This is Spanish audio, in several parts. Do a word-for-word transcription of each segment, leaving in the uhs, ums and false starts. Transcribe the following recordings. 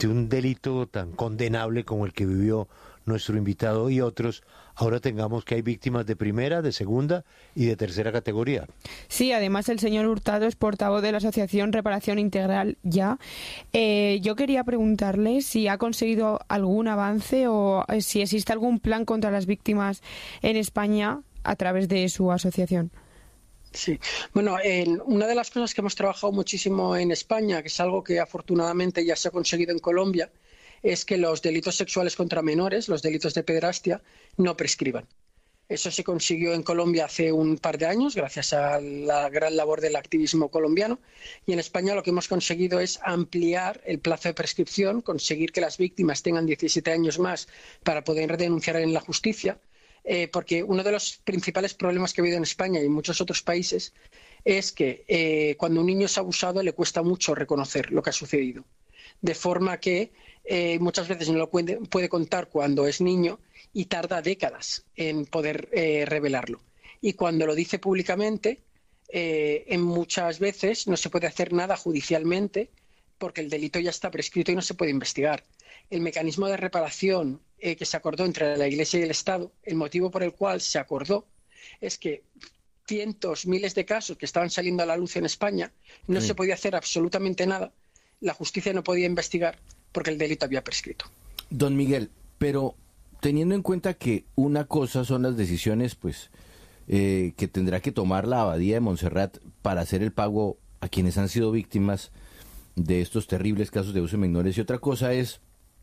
ante un delito tan condenable como el que vivió nuestro invitado y otros, ahora tengamos que hay víctimas de primera, de segunda y de tercera categoría. Sí, además el señor Hurtado es portavoz de la Asociación Reparación Integral Ya. Eh, yo quería preguntarle si ha conseguido algún avance o eh, si existe algún plan contra las víctimas en España a través de su asociación. Sí, bueno, eh, una de las cosas que hemos trabajado muchísimo en España, que es algo que afortunadamente ya se ha conseguido en Colombia, es que los delitos sexuales contra menores, los delitos de pederastia, no prescriban. Eso se consiguió en Colombia hace un par de años, gracias a la gran labor del activismo colombiano. Y en España lo que hemos conseguido es ampliar el plazo de prescripción, conseguir que las víctimas tengan diecisiete años más para poder denunciar en la justicia. Eh, porque uno de los principales problemas que ha habido en España y en muchos otros países es que eh, cuando un niño es abusado le cuesta mucho reconocer lo que ha sucedido. De forma que eh, muchas veces no lo puede, puede contar cuando es niño y tarda décadas en poder eh, revelarlo. Y cuando lo dice públicamente, eh, en muchas veces no se puede hacer nada judicialmente porque el delito ya está prescrito y no se puede investigar. El mecanismo de reparación eh, que se acordó entre la Iglesia y el Estado, el motivo por el cual se acordó es que cientos, miles de casos que estaban saliendo a la luz en España no sí. se podía hacer absolutamente nada. La justicia no podía investigar porque el delito había prescrito. Don Miguel, pero teniendo en cuenta que una cosa son las decisiones pues eh, que tendrá que tomar la Abadía de Montserrat para hacer el pago a quienes han sido víctimas de estos terribles casos de abuso de menores, y otra cosa es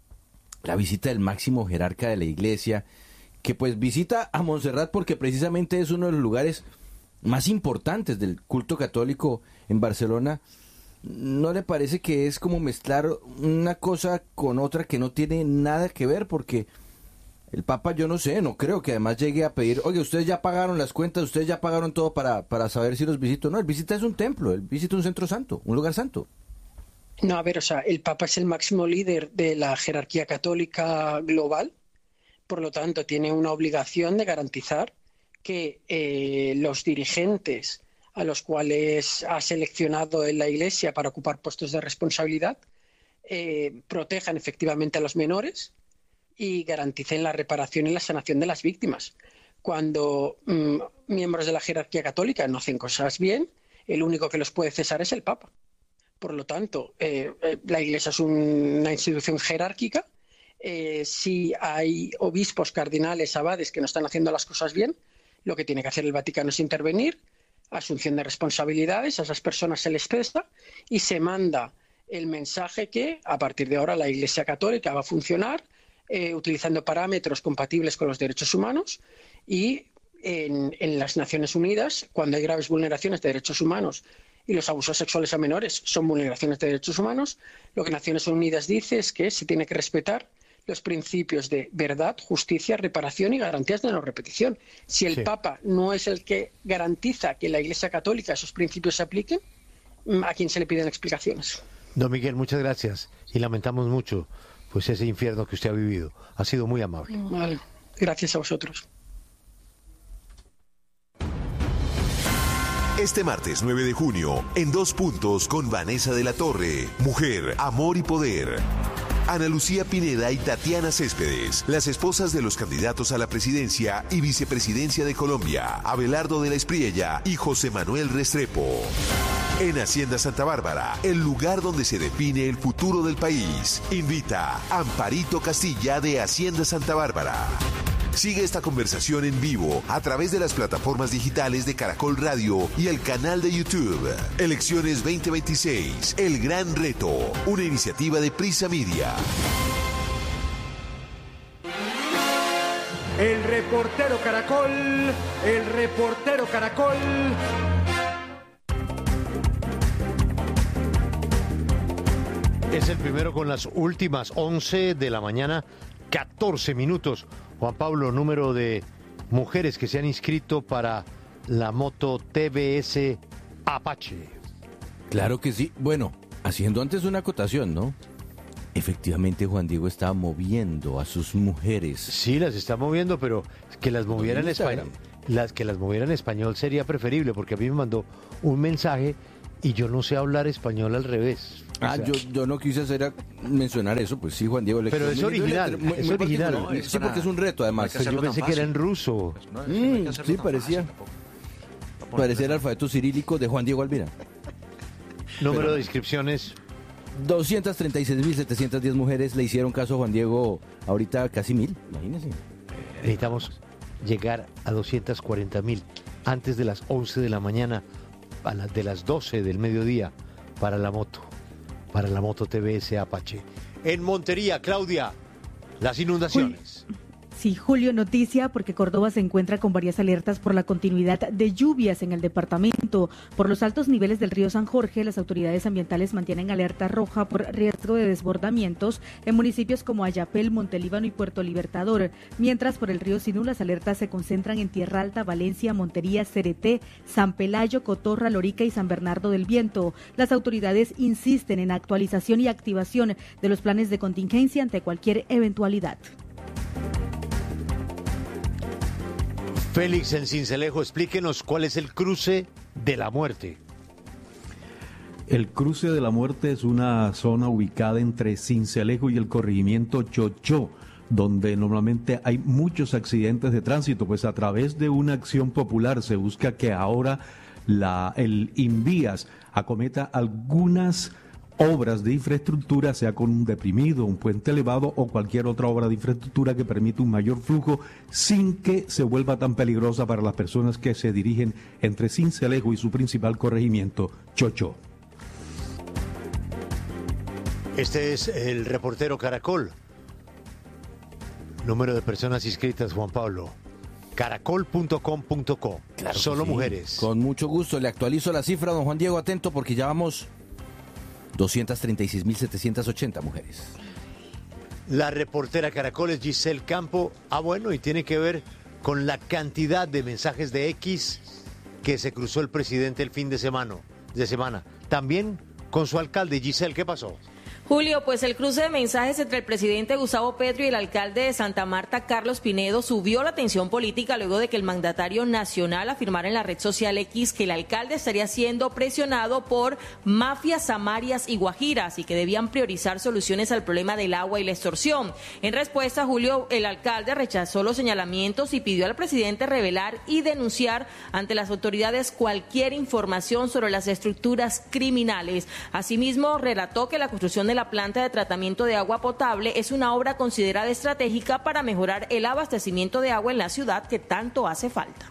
la visita del máximo jerarca de la Iglesia, que pues visita a Montserrat porque precisamente es uno de los lugares más importantes del culto católico en Barcelona. ¿No le parece que es como mezclar una cosa con otra que no tiene nada que ver? Porque el Papa, yo no sé, no creo que además llegue a pedir, oye, ustedes ya pagaron las cuentas, ustedes ya pagaron todo para, para saber si los visito. No, él visita es un templo, él visita un centro santo, un lugar santo. No, a ver, o sea, el Papa es el máximo líder de la jerarquía católica global, por lo tanto tiene una obligación de garantizar que eh, los dirigentes a los cuales ha seleccionado en la Iglesia para ocupar puestos de responsabilidad eh, protejan efectivamente a los menores y garanticen la reparación y la sanación de las víctimas. Cuando mmm, miembros de la jerarquía católica no hacen cosas bien, el único que los puede cesar es el Papa. Por lo tanto, eh, la Iglesia es un, una institución jerárquica. Eh, si hay obispos, cardinales, abades que no están haciendo las cosas bien, lo que tiene que hacer el Vaticano es intervenir, asunción de responsabilidades, a esas personas se les cesa y se manda el mensaje que a partir de ahora la Iglesia Católica va a funcionar eh, utilizando parámetros compatibles con los derechos humanos y en, en las Naciones Unidas, cuando hay graves vulneraciones de derechos humanos y los abusos sexuales a menores son vulneraciones de derechos humanos, lo que Naciones Unidas dice es que se tiene que respetar los principios de verdad, justicia, reparación y garantías de no repetición. Si el sí. Papa no es el que garantiza que la Iglesia Católica esos principios se apliquen, ¿a quién se le piden explicaciones? Don Miguel, muchas gracias y lamentamos mucho pues ese infierno que usted ha vivido. Ha sido muy amable. Vale. Gracias a vosotros. Este martes nueve de junio, en Dos Puntos con Vanessa de la Torre, Mujer, Amor y Poder. Ana Lucía Pineda y Tatiana Céspedes, las esposas de los candidatos a la presidencia y vicepresidencia de Colombia, Abelardo de la Espriella y José Manuel Restrepo. En Hacienda Santa Bárbara, el lugar donde se define el futuro del país. Invita Amparito Castilla de Hacienda Santa Bárbara. Sigue esta conversación en vivo a través de las plataformas digitales de Caracol Radio y el canal de YouTube. Elecciones veinte veintiséis, El Gran Reto, una iniciativa de Prisa Media. El reportero Caracol, el reportero Caracol. Es el primero con las últimas once de la mañana, catorce minutos. Juan Pablo, número de mujeres que se han inscrito para la moto T V S Apache. Claro que sí. Bueno, haciendo antes una acotación, ¿no? Efectivamente, Juan Diego está moviendo a sus mujeres. Sí, las está moviendo, pero que las moviera en español. Las que las moviera en español sería preferible, porque a mí me mandó un mensaje y yo no sé hablar español al revés. Ah, yo, yo no quise hacer a mencionar eso, pues sí, Juan Diego. Pero es original, muy, es muy original. No, sí, porque es un reto, además. Pues yo pensé que era en ruso. Pues no, no hay que hacerlo sí, tan parecía. fácil tampoco. Parecía el alfabeto cirílico de Juan Diego Alvira. Número Pero- de inscripciones. doscientas treinta y seis mil setecientas diez mujeres le hicieron caso a Juan Diego, ahorita casi mil, imagínense. Necesitamos llegar a doscientas cuarenta mil antes de las once de la mañana, a las de las doce del mediodía, para la moto, para la moto T V S Apache. En Montería, Claudia, las inundaciones. Sí, Julio, noticia porque Córdoba se encuentra con varias alertas por la continuidad de lluvias en el departamento. Por los altos niveles del río San Jorge, las autoridades ambientales mantienen alerta roja por riesgo de desbordamientos en municipios como Ayapel, Montelíbano y Puerto Libertador. Mientras por el río Sinú las alertas se concentran en Tierra Alta, Valencia, Montería, Cereté, San Pelayo, Cotorra, Lorica y San Bernardo del Viento. Las autoridades insisten en actualización y activación de los planes de contingencia ante cualquier eventualidad. Félix en Cincelejo, explíquenos cuál es el cruce de la muerte. El cruce de la muerte es una zona ubicada entre Cincelejo y el corregimiento Chochó, donde normalmente hay muchos accidentes de tránsito, pues a través de una acción popular se busca que ahora la, el Invías acometa algunas obras de infraestructura, sea con un deprimido, un puente elevado o cualquier otra obra de infraestructura que permita un mayor flujo sin que se vuelva tan peligrosa para las personas que se dirigen entre Cincelejo y su principal corregimiento, Chochó. Este es el reportero Caracol. Número de personas inscritas, Juan Pablo. caracol punto com punto co. Claro que Solo sí. mujeres. Con mucho gusto, le actualizo la cifra, don Juan Diego, atento porque ya vamos doscientas treinta y seis mil setecientas ochenta mujeres. La reportera Caracol es Giselle Campo. Ah, bueno, y tiene que ver con la cantidad de mensajes de X que se cruzó el presidente el fin de semana. De semana. También con su alcalde. Giselle, ¿qué pasó? Julio, pues el cruce de mensajes entre el presidente Gustavo Petro y el alcalde de Santa Marta, Carlos Pinedo, subió la tensión política luego de que el mandatario nacional afirmara en la red social X que el alcalde estaría siendo presionado por mafias samarias y guajiras y que debían priorizar soluciones al problema del agua y la extorsión. En respuesta, Julio, el alcalde rechazó los señalamientos y pidió al presidente revelar y denunciar ante las autoridades cualquier información sobre las estructuras criminales. Asimismo, relató que la construcción de la planta de tratamiento de agua potable es una obra considerada estratégica para mejorar el abastecimiento de agua en la ciudad que tanto hace falta.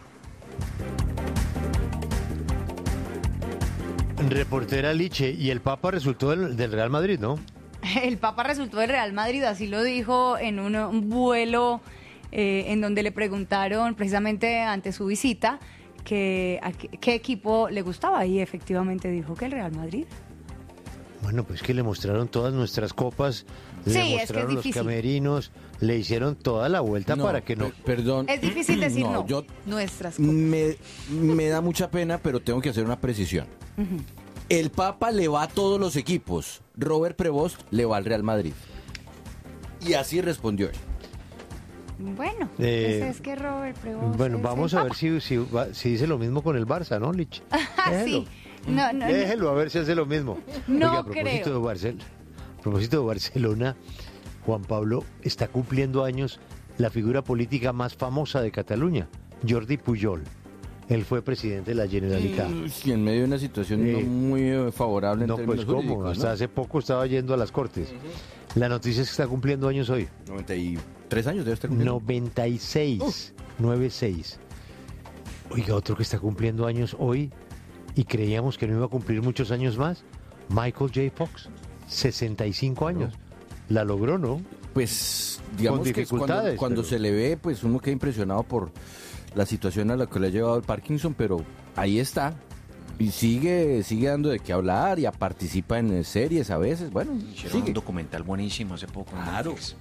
Reportera Liche, y el Papa resultó del, del Real Madrid, ¿no? El Papa resultó del Real Madrid, así lo dijo en un, un vuelo eh, en donde le preguntaron precisamente ante su visita que, a qué, qué equipo le gustaba y efectivamente dijo que el Real Madrid. Bueno, pues que le mostraron todas nuestras copas, Sí, le es que es mostraron los difícil. camerinos, le hicieron toda la vuelta No, para que no... per- perdón. Es difícil decir no. No, yo- Nuestras cosas. Me, me da mucha pena, pero tengo que hacer una precisión. El Papa le va a todos los equipos. Robert Prevost le va al Real Madrid. Y así respondió él. Bueno, Eh, pues es que Robert Prevost Bueno, es vamos el a ver Papa. si, si, va- si dice lo mismo con el Barça, ¿no, Lich? Sí, no, no, no. Déjelo a ver si hace lo mismo. No Oiga, a propósito creo. de Barcelona, a propósito de Barcelona, Juan Pablo está cumpliendo años la figura política más famosa de Cataluña, Jordi Pujol. Él fue presidente de la Generalitat. Y en medio de una situación Sí. no muy eh, favorable en No, pues términos cómo, jurídicos, hasta ¿no? hace poco estaba yendo a las Cortes. La noticia es que está cumpliendo años hoy. noventa y tres años debe estar cumpliendo. noventa y seis, noventa y seis. Oiga, otro que está cumpliendo años hoy y creíamos que no iba a cumplir muchos años más, Michael J. Fox, sesenta y cinco años. La logró, ¿no? Pues digamos Con que cuando, dificultades, cuando pero- se le ve, pues uno queda impresionado por la situación a la que le ha llevado el Parkinson, pero ahí está. Y sigue sigue dando de qué hablar, ya participa en eh, series a veces, bueno, Hicieron sigue. un documental buenísimo hace poco. en Claro. Netflix.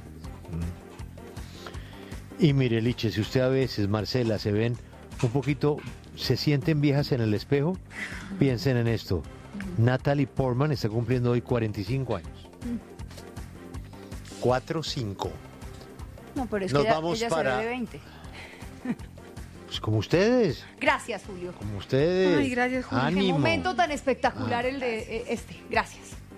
Y mire, Liche, si usted a veces, Marcela, se ven un poquito, se sienten viejas en el espejo, piensen en esto. Natalie Portman está cumpliendo hoy cuarenta y cinco años. cuatro cinco. No, pero es Nos que ella, vamos ella para- se ve de veinte. Pues como ustedes, Gracias, Julio. como ustedes. Ay, gracias, Julio. Qué Ánimo. momento tan espectacular el de eh, este. Gracias.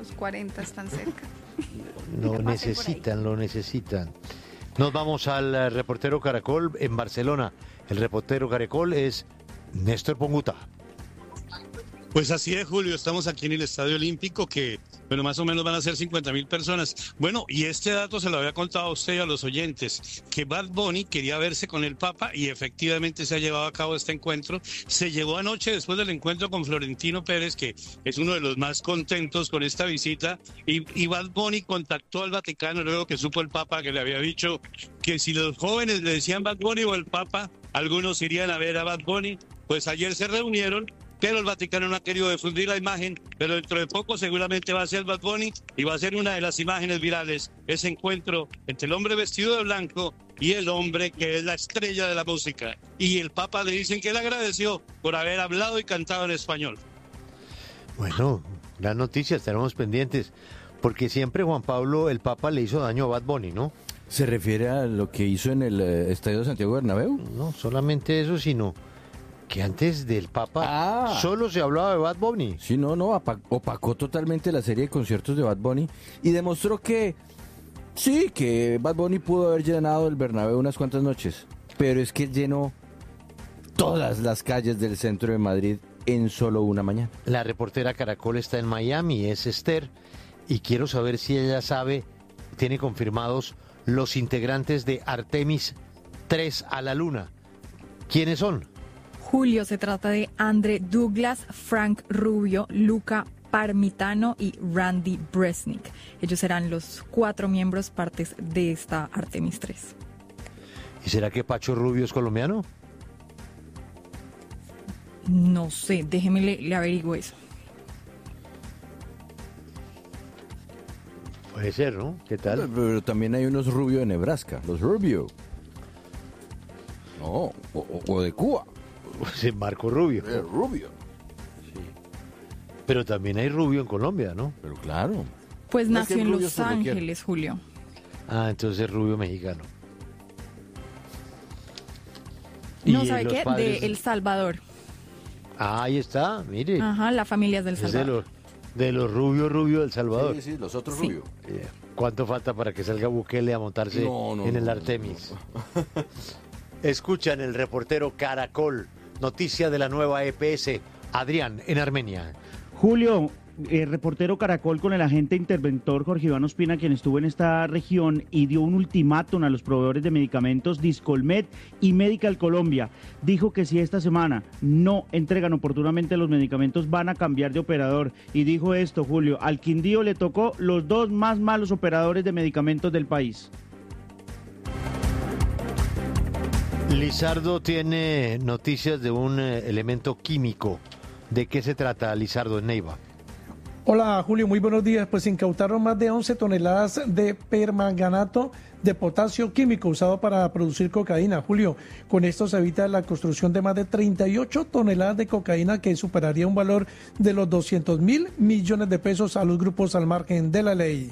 los cuarenta están cerca. Lo necesitan, lo necesitan. Nos vamos al eh, reportero Caracol en Barcelona. El reportero Caracol es Néstor Ponguta. Pues así es, Julio, estamos aquí en el Estadio Olímpico, que bueno, más o menos van a ser cincuenta mil personas. Bueno, y este dato se lo había contado a usted y a los oyentes, que Bad Bunny quería verse con el Papa y efectivamente se ha llevado a cabo este encuentro. Se llevó anoche después del encuentro con Florentino Pérez, que es uno de los más contentos con esta visita, y, y Bad Bunny contactó al Vaticano luego que supo el Papa que le había dicho que si los jóvenes le decían Bad Bunny o el Papa, algunos irían a ver a Bad Bunny. Pues ayer se reunieron, pero el Vaticano no ha querido difundir la imagen, pero dentro de poco seguramente va a ser Bad Bunny y va a ser una de las imágenes virales, ese encuentro entre el hombre vestido de blanco y el hombre que es la estrella de la música. Y el Papa le dicen que le agradeció por haber hablado y cantado en español. Bueno, gran noticia, estaremos pendientes, porque siempre Juan Pablo, el Papa, le hizo daño a Bad Bunny, ¿no? ¿Se refiere a lo que hizo en el eh, Estadio de Santiago Bernabéu? No, solamente eso, sino que antes del Papa ah. solo se hablaba de Bad Bunny. Sí, no, no, opacó totalmente la serie de conciertos de Bad Bunny y demostró que sí, que Bad Bunny pudo haber llenado el Bernabéu unas cuantas noches, pero es que llenó todas las calles del centro de Madrid en solo una mañana. La reportera Caracol está en Miami, es Esther, y quiero saber si ella sabe, tiene confirmados los integrantes de Artemis tres a la Luna. ¿Quiénes son? Julio, se trata de Andre Douglas, Frank Rubio, Luca Parmitano y Randy Bresnik. Ellos serán los cuatro miembros partes de esta Artemis tres. ¿Y será que Pacho Rubio es colombiano? No sé, déjeme le, le averiguo eso. Puede ser, ¿no? ¿Qué tal? Pero, pero también hay unos Rubio de Nebraska, los Rubio. No, o, o, o de Cuba. Sí, Marco Rubio. Eh, Rubio. Sí. Pero también hay Rubio en Colombia, ¿no? Pero claro. Pues nació en Los Ángeles, Julio. Ah, entonces es Rubio mexicano. No, ¿sabe qué? Padres... De El Salvador. Ah, ahí está, mire. Ajá, la familia es del Salvador. Es de los, de los Rubio Rubio del Salvador. Sí, sí, los otros sí. Rubio. ¿Cuánto falta para que salga Bukele a montarse no, no, en el no, Artemis? No, no. Escuchan el reportero Caracol. Noticia de la nueva E P S. Adrián, en Armenia. Julio, eh, reportero Caracol con el agente interventor Jorge Iván Ospina, quien estuvo en esta región y dio un ultimátum a los proveedores de medicamentos Discolmed y Medical Colombia. Dijo que si esta semana no entregan oportunamente los medicamentos van a cambiar de operador. Y dijo esto, Julio, al Quindío le tocó los dos más malos operadores de medicamentos del país. Lizardo tiene noticias de un eh, elemento químico. ¿De qué se trata, Lizardo, en Neiva? Hola, Julio, muy buenos días. Pues incautaron más de once toneladas de permanganato de potasio químico usado para producir cocaína. Julio, con esto se evita la construcción de más de treinta y ocho toneladas de cocaína, que superaría un valor de los doscientos mil millones de pesos a los grupos al margen de la ley.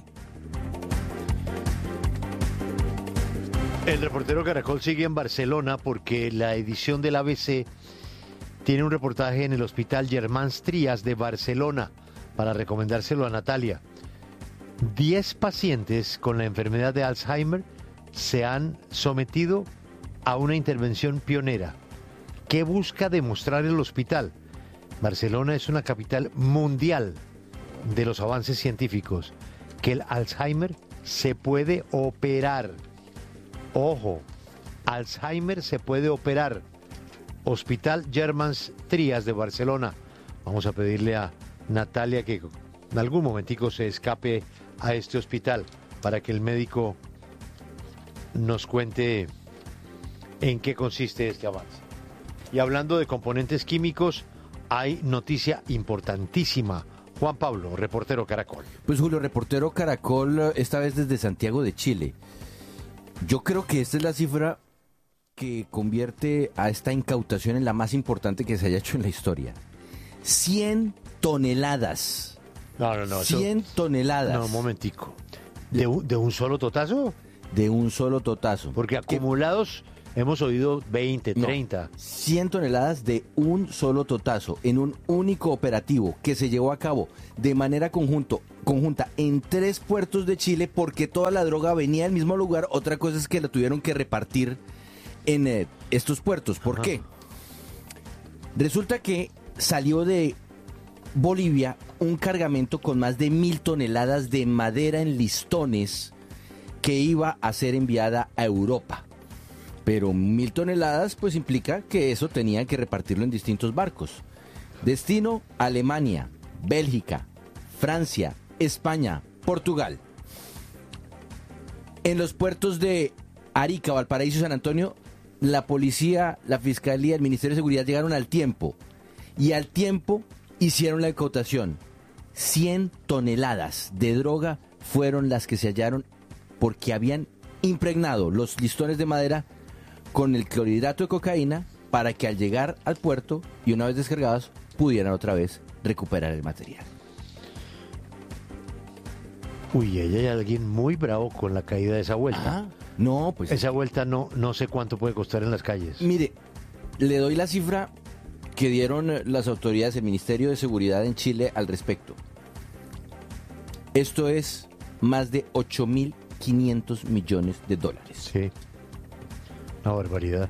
El reportero Caracol sigue en Barcelona porque la edición del A B C tiene un reportaje en el Hospital Germans Trias de Barcelona para recomendárselo a Natalia. Diez pacientes con la enfermedad de Alzheimer se han sometido a una intervención pionera. ¿Qué busca demostrar el hospital? Barcelona es una capital mundial de los avances científicos, que el Alzheimer se puede operar. Ojo, Alzheimer se puede operar. Hospital Germans Trias de Barcelona. Vamos a pedirle a Natalia que en algún momentico se escape a este hospital para que el médico nos cuente en qué consiste este avance. Y hablando de componentes químicos, hay noticia importantísima. Juan Pablo, reportero Caracol. Pues Julio, reportero Caracol, esta vez desde Santiago de Chile. Yo creo que esta es la cifra que convierte a esta incautación en la más importante que se haya hecho en la historia. cien toneladas. No, no, no. cien eso... toneladas. No, un momentico. ¿De un, ¿De un solo totazo? De un solo totazo. Porque acumulados hemos oído veinte, treinta. No, cien toneladas de un solo totazo, en un único operativo que se llevó a cabo de manera conjunto, conjunta en tres puertos de Chile, porque toda la droga venía del mismo lugar. Otra cosa es que la tuvieron que repartir en eh, estos puertos. ¿Por Ajá. qué? Resulta que salió de Bolivia un cargamento con más de mil toneladas de madera en listones que iba a ser enviada a Europa. Pero mil toneladas pues implica que eso tenían que repartirlo en distintos barcos. Destino: Alemania, Bélgica, Francia, España, Portugal. En los puertos de Arica, Valparaíso y San Antonio, la policía, la fiscalía, el Ministerio de Seguridad llegaron al tiempo. Y al tiempo hicieron la incautación. cien toneladas de droga fueron las que se hallaron, porque habían impregnado los listones de madera con el clorhidrato de cocaína para que al llegar al puerto y una vez descargados pudieran otra vez recuperar el material. Uy, ella hay alguien muy bravo con la caída de esa vuelta. Ah, no, pues esa vuelta no, no sé cuánto puede costar en las calles. Mire, le doy la cifra que dieron las autoridades, el Ministerio de Seguridad en Chile al respecto. Esto es más de ocho mil quinientos millones de dólares. Sí, una barbaridad.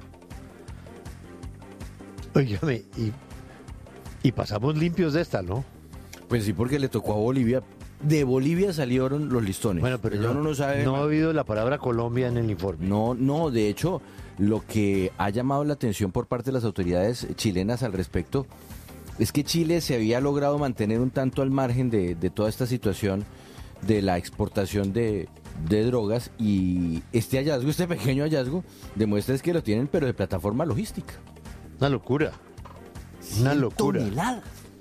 Óigame, y, y pasamos limpios de esta, ¿no? Pues sí, porque le tocó a Bolivia. De Bolivia salieron los listones. Bueno, pero no, no, no, sabe no ha habido la palabra Colombia en el informe. No, no, de hecho, lo que ha llamado la atención por parte de las autoridades chilenas al respecto es que Chile se había logrado mantener un tanto al margen de, de toda esta situación de la exportación de, de drogas, y este hallazgo, este pequeño hallazgo, demuestra es que lo tienen, pero de plataforma logística. Una locura. Una locura. Toneladas.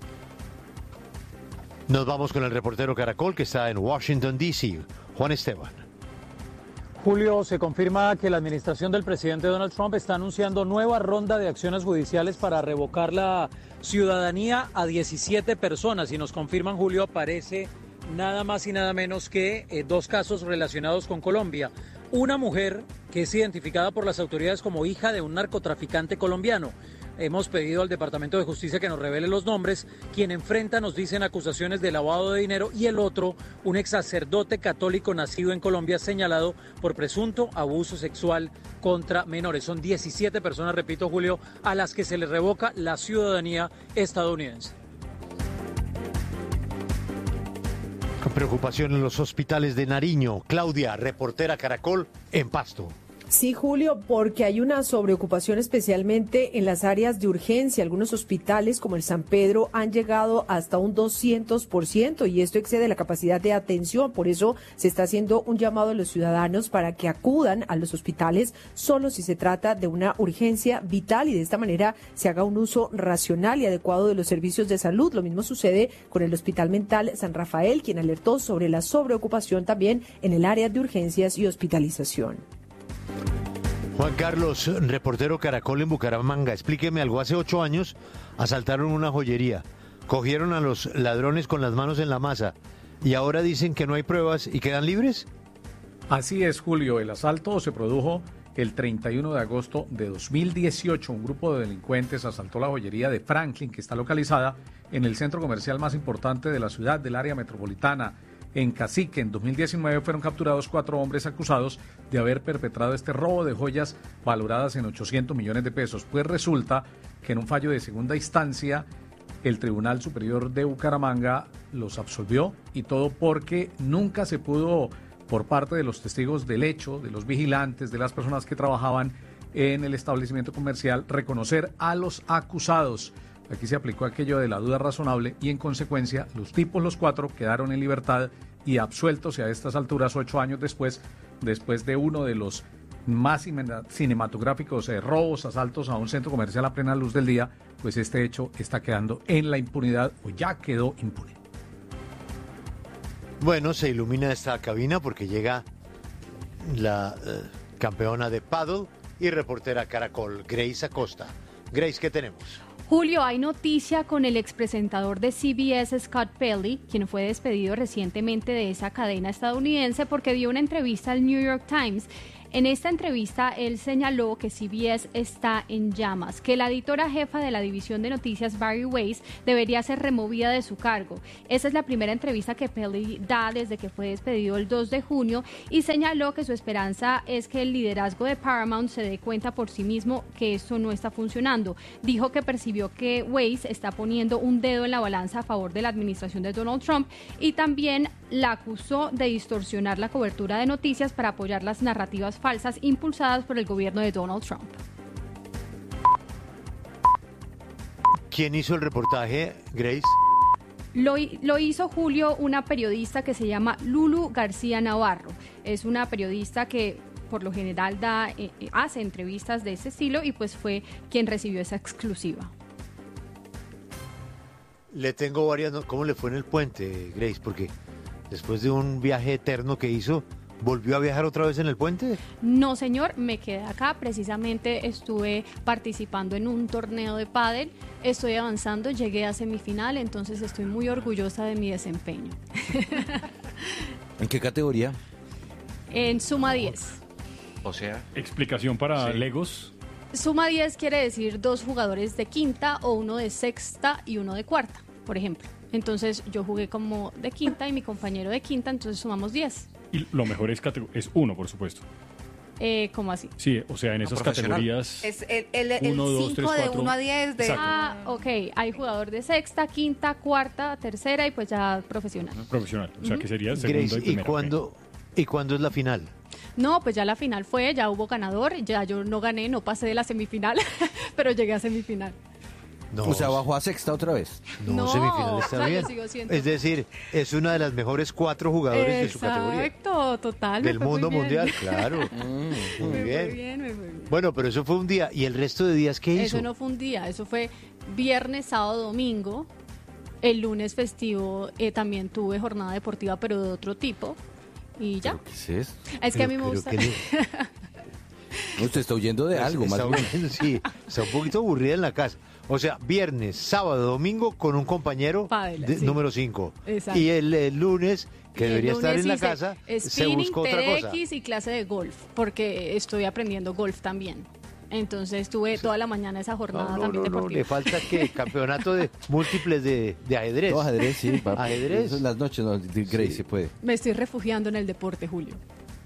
Nos vamos con el reportero Caracol que está en Washington, D C Juan Esteban. Julio, se confirma que la administración del presidente Donald Trump está anunciando nueva ronda de acciones judiciales para revocar la ciudadanía a diecisiete personas, y nos confirman, Julio, aparece nada más y nada menos que eh, dos casos relacionados con Colombia. Una mujer que es identificada por las autoridades como hija de un narcotraficante colombiano. Hemos pedido al Departamento de Justicia que nos revele los nombres. Quien enfrenta, nos dicen, acusaciones de lavado de dinero, y el otro, un ex sacerdote católico nacido en Colombia, señalado por presunto abuso sexual contra menores. Son diecisiete personas, repito, Julio, a las que se les revoca la ciudadanía estadounidense. Preocupación en los hospitales de Nariño. Claudia, reportera Caracol, en Pasto. Sí, Julio, porque hay una sobreocupación especialmente en las áreas de urgencia. Algunos hospitales, como el San Pedro, han llegado hasta un doscientos por ciento, y esto excede la capacidad de atención. Por eso se está haciendo un llamado a los ciudadanos para que acudan a los hospitales solo si se trata de una urgencia vital, y de esta manera se haga un uso racional y adecuado de los servicios de salud. Lo mismo sucede con el Hospital Mental San Rafael, quien alertó sobre la sobreocupación también en el área de urgencias y hospitalización. Juan Carlos, reportero Caracol en Bucaramanga, explíqueme algo. Hace ocho años asaltaron una joyería, cogieron a los ladrones con las manos en la masa, y ahora dicen que no hay pruebas y quedan libres. Así es, Julio. El asalto se produjo el treinta y uno de agosto de dos mil dieciocho. Un grupo de delincuentes asaltó la joyería de Franklin, que está localizada en el centro comercial más importante de la ciudad, del área metropolitana. En Cacique, en dos mil diecinueve, fueron capturados cuatro hombres acusados de haber perpetrado este robo de joyas valoradas en ochocientos millones de pesos. Pues resulta que en un fallo de segunda instancia, el Tribunal Superior de Bucaramanga los absolvió, y todo porque nunca se pudo, por parte de los testigos del hecho, de los vigilantes, de las personas que trabajaban en el establecimiento comercial, reconocer a los acusados. Aquí se aplicó aquello de la duda razonable, y en consecuencia los tipos, los cuatro, quedaron en libertad y absueltos, y a estas alturas, ocho años después, después de uno de los más cinematográficos eh, robos, asaltos a un centro comercial a plena luz del día, pues este hecho está quedando en la impunidad, o ya quedó impune. Bueno, se ilumina esta cabina porque llega la eh, campeona de paddle y reportera Caracol, Grace Acosta. Grace, ¿qué tenemos? Julio, hay noticia con el expresentador de C B S, Scott Pelley, quien fue despedido recientemente de esa cadena estadounidense porque dio una entrevista al New York Times. En esta entrevista, él señaló que C B S está en llamas, que la editora jefa de la división de noticias, Barry Weiss, debería ser removida de su cargo. Esa es la primera entrevista que Pelly da desde que fue despedido el dos de junio y señaló que su esperanza es que el liderazgo de Paramount se dé cuenta por sí mismo que esto no está funcionando. Dijo que percibió que Weiss está poniendo un dedo en la balanza a favor de la administración de Donald Trump y también la acusó de distorsionar la cobertura de noticias para apoyar las narrativas falsas impulsadas por el gobierno de Donald Trump. ¿Quién hizo el reportaje, Grace? Lo, lo hizo, Julio, una periodista que se llama Lulu García Navarro. Es una periodista que por lo general da, eh, hace entrevistas de ese estilo y pues fue quien recibió esa exclusiva. Le tengo varias... no- ¿Cómo le fue en el puente, Grace? Porque después de un viaje eterno que hizo, ¿volvió a viajar otra vez en el puente? No, señor, me quedé acá. Precisamente estuve participando en un torneo de pádel. Estoy avanzando, llegué a semifinal, entonces estoy muy orgullosa de mi desempeño. ¿En qué categoría? En suma diez. O sea, explicación para Sí. Legos. Suma diez quiere decir dos jugadores de quinta o uno de sexta y uno de cuarta, por ejemplo. Entonces yo jugué como de quinta y mi compañero de quinta, entonces sumamos diez. Y lo mejor es, categ- es uno, por supuesto. Eh, ¿Cómo así? Sí, o sea, en esas profesional. categorías. Es el el- el Uno, dos, cinco tres, de cuatro. uno a diez de... Exacto. Ah, ok. Hay jugador de sexta, quinta, cuarta, tercera y pues ya profesional. Profesional, o sea, Ujú. que sería segunda Grace, y ¿y primera. cuándo, ¿y cuándo es la final? No, pues ya la final fue, ya hubo ganador, ya yo no gané, no pasé de la semifinal, pero llegué a semifinal. No, O sea, bajó a sexta otra vez. no, No, semifinal está o sea, yo bien. sigo siendo- Es decir, es una de las mejores cuatro jugadores de su categoría. Exacto, total. me Del fue muy mundo bien. mundial, claro. Mm, Muy Me fue bien. bien, me fue bien. Bueno, pero eso fue un día. ¿Y el resto de días qué hizo? Eso no fue un día, eso fue viernes, sábado, domingo. El lunes festivo eh, también tuve jornada deportiva, pero de otro tipo. Y ya. ¿Qué es eso? Es que a mí me Pero gusta. qué le- Usted está huyendo de algo, más está, bien. un- sí, está un poquito aburrida en la casa. O sea, viernes, sábado, domingo con un compañero Pádel, de- sí. número cinco. Exacto. Y el, el lunes, que El debería estar lunes en la hice casa, se spinning, buscó otra cosa. T D X y clase de golf, porque estoy aprendiendo golf también. Entonces tuve toda la mañana esa jornada No, no, también no, no, deportiva. le falta que campeonato de múltiples de, de ajedrez. Todo ajedrez, sí. papi. Ajedrez. Eso en las noches, no, Grace, se puede. Me estoy refugiando en el deporte, Julio.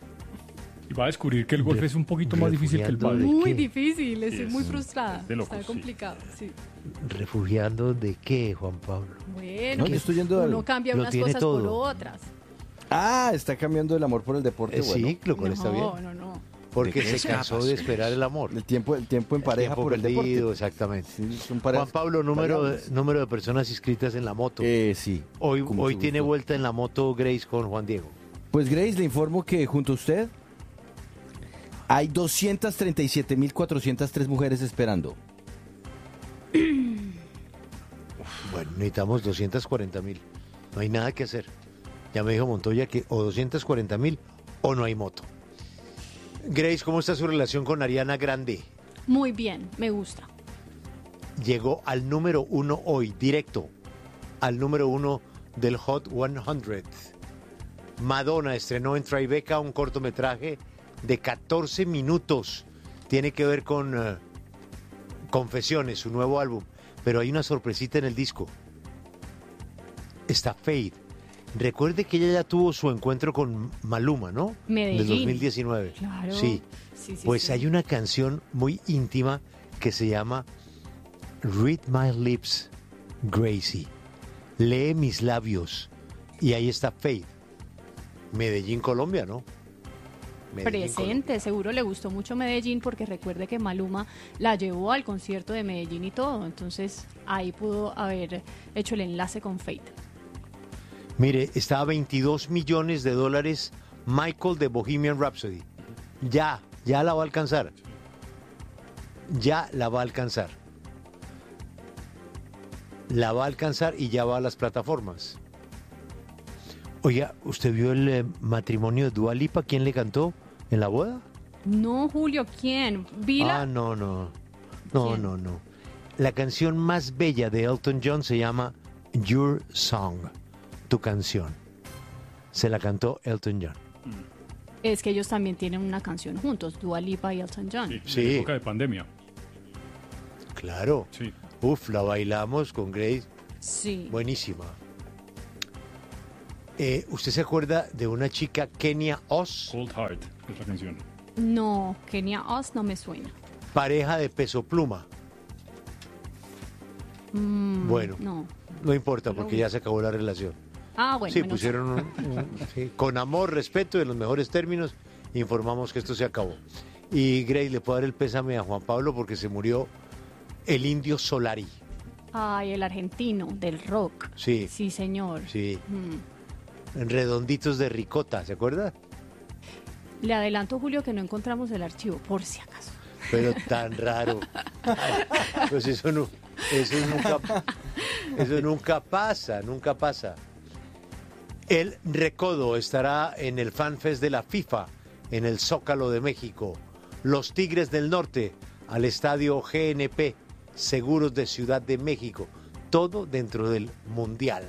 Y va a descubrir que el golf es un poquito más difícil que el Refugiando pádel. ¿De Muy qué? difícil, estoy Es muy frustrada. de locos, Está sí. complicado, sí. ¿Refugiando de qué, Juan Pablo? Bueno, No, yo estoy yendo al- uno cambia lo unas tiene cosas por todo. otras. Ah, está cambiando el amor por el deporte. Eh, bueno. sí, lo cual está bien. No, no, no. Porque ¿De qué se cansó escapas? de esperar el amor. El tiempo, el tiempo en pareja Tiempo por el perdido, deporte. exactamente. Sí, son parejas Juan Pablo, número, de- variables. número de personas inscritas en la moto. Eh, sí. hoy con hoy mucho tiene gusto. vuelta en la moto Grace con Juan Diego. Pues Grace, le informo que junto a usted hay doscientas treinta y siete mil cuatrocientas tres mujeres esperando. Bueno, necesitamos doscientas cuarenta mil. No hay nada que hacer. Ya me dijo Montoya que o doscientas cuarenta mil o no hay moto. Grace, ¿cómo está su relación con Ariana Grande? Muy bien, me gusta. Llegó al número uno hoy, directo, al número uno del Hot cien. Madonna estrenó en Tribeca un cortometraje de catorce minutos. Tiene que ver con eh, Confesiones, su nuevo álbum. Pero hay una sorpresita en el disco. Está Fade. Recuerde que ella ya tuvo su encuentro con Maluma, ¿no? Medellín. Del dos mil diecinueve. Claro. Sí. Sí, sí, Pues sí. hay una canción muy íntima que se llama Read My Lips, Gracie. Lee mis labios. Y ahí está Faith. Medellín, Colombia, ¿no? Medellín, Presente, seguro le gustó mucho Medellín porque recuerde que Maluma la llevó al concierto de Medellín y todo, entonces ahí pudo haber hecho el enlace con Fate. Mire, está a veintidós millones de dólares Michael de Bohemian Rhapsody. Ya, ya la va a alcanzar. Ya la va a alcanzar. La va a alcanzar y ya va a las plataformas. Oiga, ¿usted vio el eh, matrimonio de Dua Lipa? ¿Quién le cantó en la boda? No, Julio, ¿quién? Vi la- Ah, no, no. No, ¿Quién? no, no. La canción más bella de Elton John se llama Your Song, tu canción. Se la cantó Elton John. Es que ellos también tienen una canción juntos, Dua Lipa y Elton John. Sí, Sí. en época de pandemia. Claro. Sí. Uf, la bailamos con Grace. Sí. Buenísima. Eh, ¿Usted se acuerda de una chica, Kenya Oz? Cold Heart es la canción. No, Kenya Oz no me suena. Pareja de Peso Pluma. Mm, Bueno, No. no importa porque ya se acabó la relación. Ah, bueno. Sí, menos pusieron un- un- sí, con amor, respeto y en los mejores términos, informamos que esto se acabó. Y Grace, le puedo dar el pésame a Juan Pablo porque se murió el Indio Solari. Ay, el argentino del rock. Sí. Sí, señor. Sí, Mm. en redonditos de ricota, ¿se acuerda? Le adelanto, Julio, que no encontramos el archivo, por si acaso. Pero tan raro. Pues eso no, eso nunca, eso nunca pasa, nunca pasa. El Recodo estará en el FanFest de la FIFA en el Zócalo de México. Los Tigres del Norte al estadio G N P, Seguros de Ciudad de México. Todo dentro del Mundial.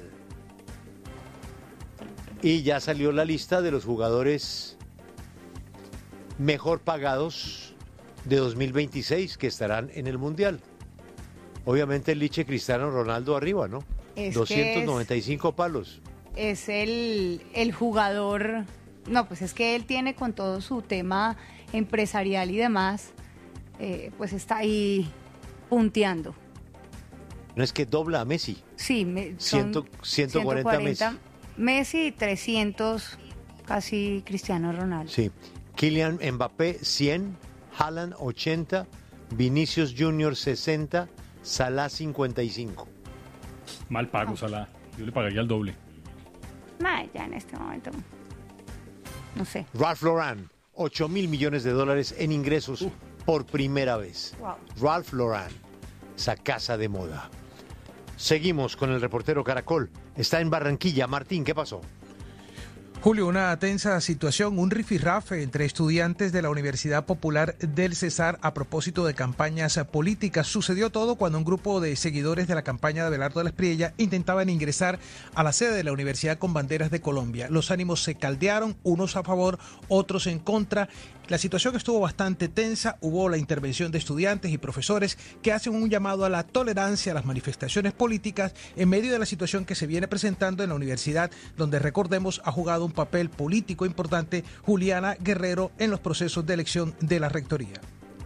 Y ya salió la lista de los jugadores mejor pagados de dos mil veintiséis que estarán en el Mundial. Obviamente el Liche Cristiano Ronaldo arriba, ¿no? Es que doscientos noventa y cinco palos. Es el, el jugador, no, pues es que él tiene con todo su tema empresarial y demás, eh, pues está ahí punteando. No es que dobla a Messi. Sí, me, son Ciento- ciento cuarenta Messi. Messi y trescientos casi Cristiano Ronaldo. Sí. Kylian Mbappé cien, Haaland ochenta, Vinicius Junior sesenta, Salah cincuenta y cinco. Mal pago, Salah. Yo le pagaría el doble. Nah, ya en este momento, no sé. Ralph Lauren, ocho mil millones de dólares en ingresos por primera vez. Wow. Ralph Lauren, esa casa de moda. Seguimos con el reportero Caracol. Está en Barranquilla. Martín, ¿qué pasó? Julio, una tensa situación, un rifirrafe entre estudiantes de la Universidad Popular del Cesar a propósito de campañas políticas. Sucedió todo cuando un grupo de seguidores de la campaña de Abelardo de la Espriella intentaban ingresar a la sede de la Universidad con banderas de Colombia. Los ánimos se caldearon, unos a favor, otros en contra. La situación estuvo bastante tensa, hubo la intervención de estudiantes y profesores que hacen un llamado a la tolerancia a las manifestaciones políticas en medio de la situación que se viene presentando en la universidad, donde, recordemos, ha jugado un papel político importante Juliana Guerrero en los procesos de elección de la rectoría.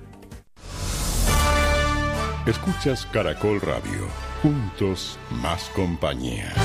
Escuchas Caracol Radio, juntos más compañía.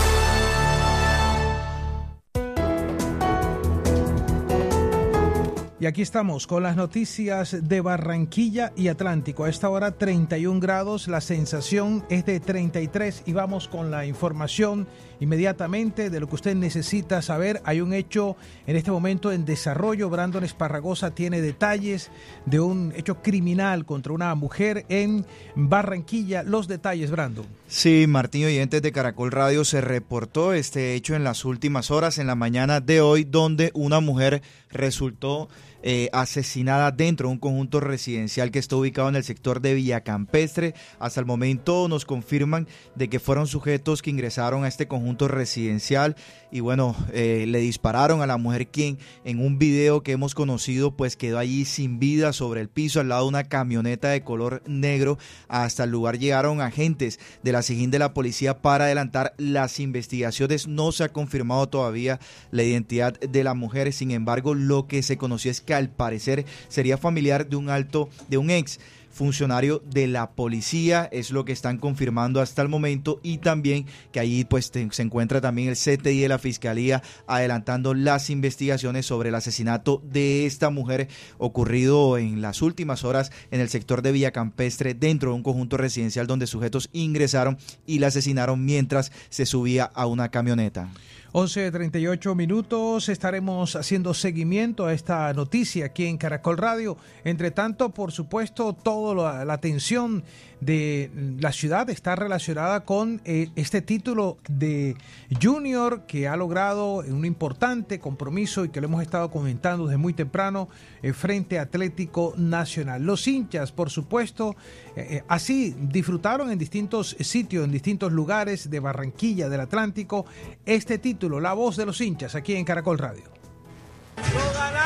Y aquí estamos con las noticias de Barranquilla y Atlántico. A esta hora treinta y un grados, la sensación es de treinta y tres y vamos con la información inmediatamente de lo que usted necesita saber. Hay un hecho en este momento en desarrollo. Brandon Esparragosa tiene detalles de un hecho criminal contra una mujer en Barranquilla. Los detalles, Brandon. Sí, Martín, oyentes de Caracol Radio, se reportó este hecho en las últimas horas, en la mañana de hoy, donde una mujer resultó eh, asesinada dentro de un conjunto residencial que está ubicado en el sector de Villa Campestre. Hasta el momento nos confirman de que fueron sujetos que ingresaron a este conjunto residencial y bueno, eh, le dispararon a la mujer, quien en un video que hemos conocido pues quedó allí sin vida sobre el piso al lado de una camioneta de color negro. Hasta el lugar llegaron agentes de la SIJIN de la policía para adelantar las investigaciones. No se ha confirmado todavía la identidad de la mujer, sin embargo lo que se conoció es que al parecer sería familiar de un alto, de un ex funcionario de la policía, es lo que están confirmando hasta el momento, y también que allí pues te, se encuentra también el C T I de la Fiscalía adelantando las investigaciones sobre el asesinato de esta mujer ocurrido en las últimas horas en el sector de Villa Campestre, dentro de un conjunto residencial donde sujetos ingresaron y la asesinaron mientras se subía a una camioneta. once treinta y ocho minutos, estaremos haciendo seguimiento a esta noticia aquí en Caracol Radio. Entre tanto, por supuesto, toda la, la atención de la ciudad está relacionada con eh, este título de Junior que ha logrado un importante compromiso y que lo hemos estado comentando desde muy temprano eh, frente a Atlético Nacional. Los hinchas, por supuesto, eh, así disfrutaron en distintos sitios, en distintos lugares de Barranquilla, del Atlántico, este título, la voz de los hinchas, aquí en Caracol Radio. No gana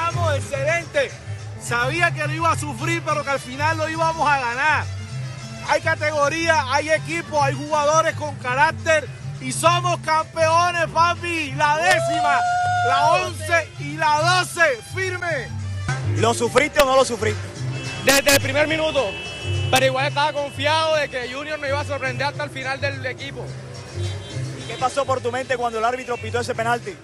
excelente. Sabía que lo iba a sufrir, pero que al final lo íbamos a ganar. Hay categoría, hay equipo, hay jugadores con carácter y somos campeones, papi. La décima, la once y la doce, firme. ¿Lo sufriste o no lo sufriste? Desde el primer minuto, pero igual estaba confiado de que Junior me iba a sorprender hasta el final del equipo. ¿Qué pasó por tu mente cuando el árbitro pitó ese penalti?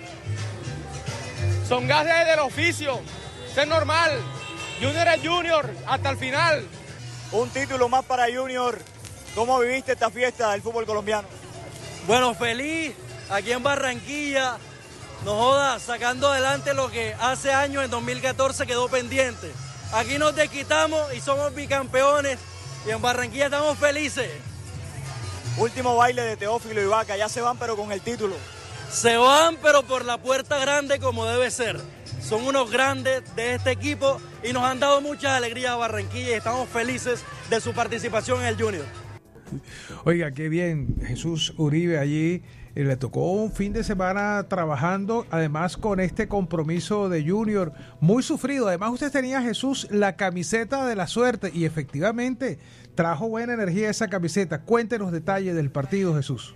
Son gajes del oficio, eso es normal. Junior es Junior hasta el final. Un título más para Junior. ¿Cómo viviste esta fiesta del fútbol colombiano? Bueno, feliz aquí en Barranquilla. No jodas, sacando adelante lo que hace años, en dos mil catorce, quedó pendiente. Aquí nos desquitamos y somos bicampeones. Y en Barranquilla estamos felices. Último baile de Teófilo y Vaca. Ya se van, pero con el título. Se van, pero por la puerta grande como debe ser. Son unos grandes de este equipo y nos han dado muchas alegrías a Barranquilla y estamos felices de su participación en el Junior. Oiga, qué bien, Jesús Uribe allí. Eh, le tocó un fin de semana trabajando, además con este compromiso de Junior, muy sufrido. Además usted tenía, Jesús, la camiseta de la suerte y efectivamente trajo buena energía esa camiseta. Cuéntenos detalles del partido, Jesús.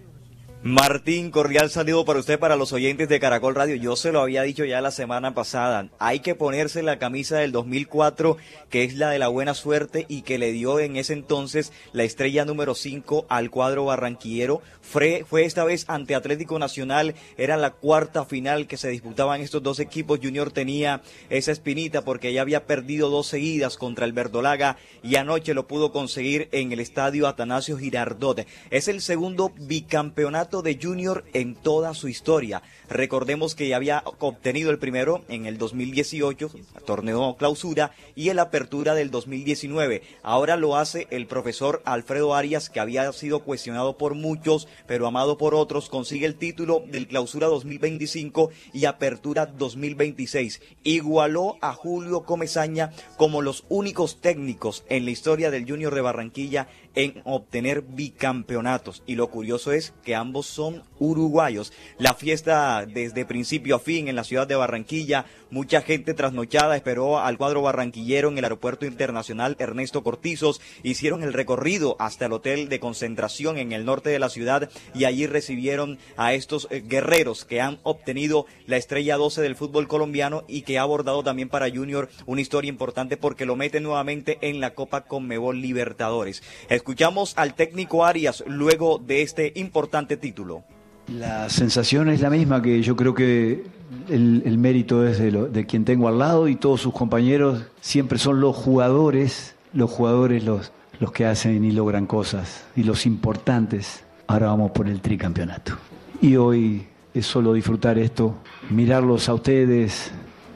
Martín, cordial saludo para usted, para los oyentes de Caracol Radio. Yo se lo había dicho ya la semana pasada, hay que ponerse la camisa del dos mil cuatro, que es la de la buena suerte y que le dio en ese entonces la estrella número cinco al cuadro barranquillero. Fue, fue esta vez ante Atlético Nacional, era la cuarta final que se disputaban estos dos equipos. Junior tenía esa espinita porque ya había perdido dos seguidas contra el Verdolaga y anoche lo pudo conseguir en el estadio Atanasio Girardot. Es el segundo bicampeonato de Junior en toda su historia. Recordemos que ya había obtenido el primero en el dos mil dieciocho, torneo clausura, y el apertura del dos mil diecinueve. Ahora lo hace el profesor Alfredo Arias, que había sido cuestionado por muchos, pero amado por otros. Consigue el título del clausura dos mil veinticinco y apertura dos mil veintiséis. Igualó a Julio Comesaña como los únicos técnicos en la historia del Junior de Barranquilla en obtener bicampeonatos. Y lo curioso es que ambos son uruguayos. La fiesta desde principio a fin en la ciudad de Barranquilla, mucha gente trasnochada esperó al cuadro barranquillero en el aeropuerto internacional Ernesto Cortizos. Hicieron el recorrido hasta el hotel de concentración en el norte de la ciudad y allí recibieron a estos eh, guerreros que han obtenido la estrella doce del fútbol colombiano y que ha abordado también para Junior una historia importante porque lo mete nuevamente en la Copa Conmebol Libertadores. Escuchamos al técnico Arias luego de este importante título. La sensación es la misma, que yo creo que el, el mérito es de, lo, de quien tengo al lado y todos sus compañeros. Siempre son los jugadores, los jugadores los, los que hacen y logran cosas, y los importantes. Ahora vamos por el tricampeonato. Y hoy es solo disfrutar esto, mirarlos a ustedes.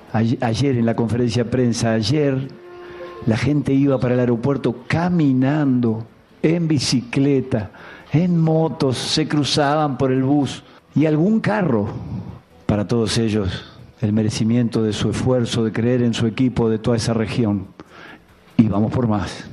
Ayer en la conferencia de prensa, ayer la gente iba para el aeropuerto caminando, en bicicleta, en motos, se cruzaban por el bus y algún carro. Para todos ellos, el merecimiento de su esfuerzo, de creer en su equipo, de toda esa región. Y vamos por más.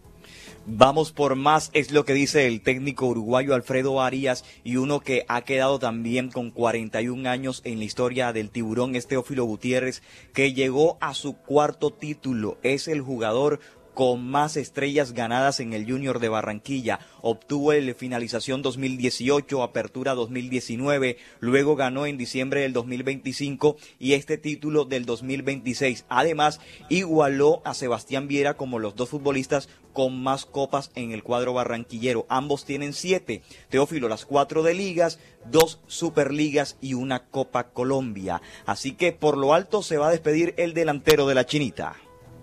Vamos por más, es lo que dice el técnico uruguayo Alfredo Arias, y uno que ha quedado también con cuarenta y un años en la historia del Tiburón, es Teófilo Gutiérrez, que llegó a su cuarto título. Es el jugador con más estrellas ganadas en el Junior de Barranquilla. Obtuvo el finalización dos mil dieciocho, apertura dos mil diecinueve, luego ganó en diciembre del dos mil veinticinco y este título del dos mil veintiséis. Además, igualó a Sebastián Viera como los dos futbolistas con más copas en el cuadro barranquillero. Ambos tienen siete. Teófilo las cuatro de ligas, dos superligas y una Copa Colombia. Así que por lo alto se va a despedir el delantero de la Chinita.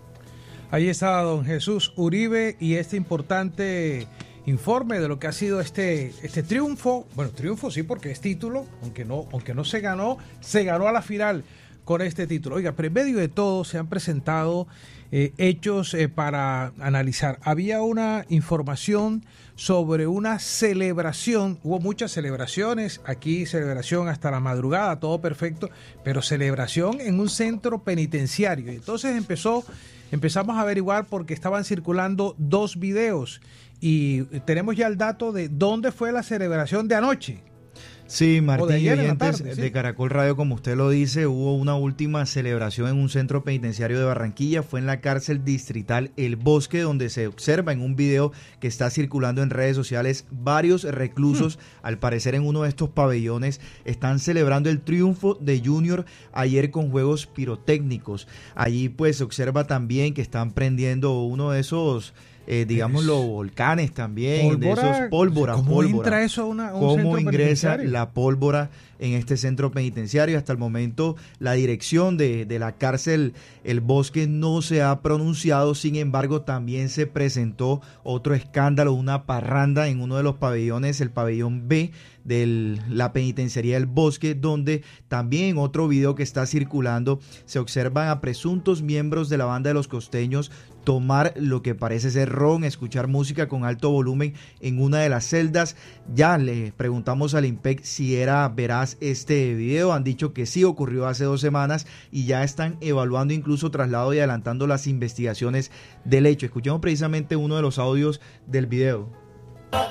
Ahí está don Jesús Uribe y este importante informe de lo que ha sido este, este triunfo. Bueno, triunfo sí, porque es título, aunque no, aunque no se ganó, se ganó a la final con este título. Oiga, pero en medio de todo se han presentado eh, hechos eh, para analizar. Había una información sobre una celebración, hubo muchas celebraciones, aquí celebración hasta la madrugada, todo perfecto, pero celebración en un centro penitenciario. Y entonces empezó... Empezamos a averiguar porque estaban circulando dos videos y tenemos ya el dato de dónde fue la celebración de anoche. Sí, Martín, ayer en la oyentes tarde, sí. de Caracol Radio, como usted lo dice, hubo una última celebración en un centro penitenciario de Barranquilla, fue en la cárcel distrital El Bosque, donde se observa en un video que está circulando en redes sociales varios reclusos, hmm. al parecer en uno de estos pabellones, están celebrando el triunfo de Junior ayer con juegos pirotécnicos. Allí pues se observa también que están prendiendo uno de esos... Eh, digamos los volcanes también, pólvora, de esos pólvora, ¿Cómo pólvora. entra eso a, una, a un ¿Cómo centro ingresa penitenciario? la pólvora en este centro penitenciario? Hasta el momento la dirección de, de la cárcel El Bosque no se ha pronunciado, sin embargo también se presentó otro escándalo, una parranda en uno de los pabellones, el pabellón B de la penitenciaría del Bosque, donde también en otro video que está circulando se observan a presuntos miembros de la banda de los costeños tomar lo que parece ser ron, escuchar música con alto volumen en una de las celdas. Ya le preguntamos al IMPEC si era veraz este video, han dicho que sí, ocurrió hace dos semanas y ya están evaluando incluso traslado y adelantando las investigaciones del hecho. Escuchemos precisamente uno de los audios del video.